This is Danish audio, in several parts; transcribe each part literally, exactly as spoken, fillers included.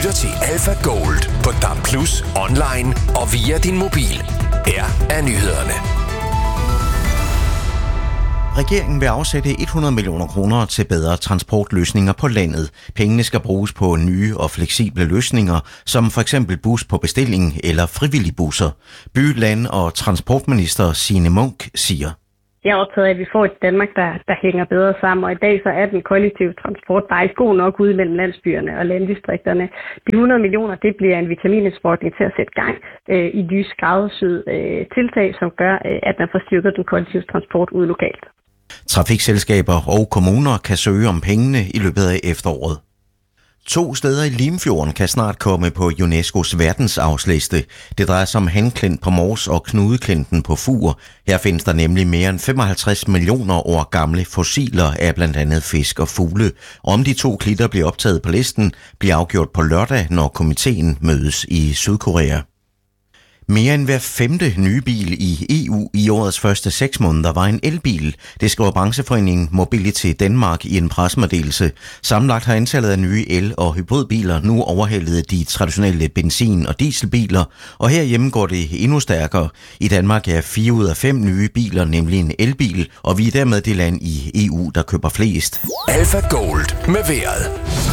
lytter til Alpha Gold på D A B plus, online og via din mobil. Her er nyhederne. Regeringen vil afsætte hundrede millioner kroner til bedre transportløsninger på landet. Pengene skal bruges på nye og fleksible løsninger, som for eksempel bus på bestilling eller frivillige busser. By-, land- og transportminister Signe Munk siger: Jeg er optaget af, at vi får et Danmark, der, der hænger bedre sammen, og i dag så er den kollektive transport bare ikke god nok ude mellem landsbyerne og landdistrikterne. De hundrede millioner, det bliver en vitaminindsprøjtning til at sætte gang øh, i nye skræddersyede øh, tiltag, som gør, øh, at man får styrket den kollektive transport ude lokalt. Trafikselskaber og kommuner kan søge om pengene i løbet af efteråret. To steder i Limfjorden kan snart komme på UNESCO's verdensarvsliste. Det drejer sig om Hanklint på Mors og Knudeklinten på Fur. Her findes der nemlig mere end femoghalvtreds millioner år gamle fossiler af blandt andet fisk og fugle. Om de to klitter bliver optaget på listen, bliver afgjort på lørdag, når komiteen mødes i Sydkorea. Mere end hver femte nye bil i E U i årets første seks måneder var en elbil. Det skriver brancheforeningen Mobility Danmark i en pressemeddelelse. Sammenlagt har antallet af nye el- og hybridbiler nu overhalet de traditionelle benzin- og dieselbiler, og herhjemme går det endnu stærkere. I Danmark er fire ud af fem nye biler nemlig en elbil, og vi er dermed det land i E U, der køber flest. Alpha Gold med vejret.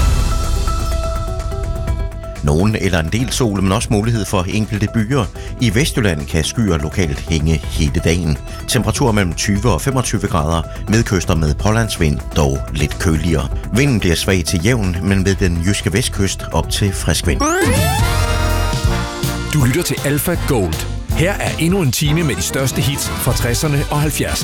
Nogen eller en del sol, men også mulighed for enkelte byer. I Vestjylland kan skyer lokalt hænge hele dagen. Temperatur mellem tyve og femogtyve grader. Med kyster med pålandsvind, dog lidt køligere. Vinden bliver svag til jævn, men ved den jyske vestkyst op til frisk vind. Du lytter til Alpha Gold. Her er endnu en time med de største hits fra tresserne og halvfjerdserne.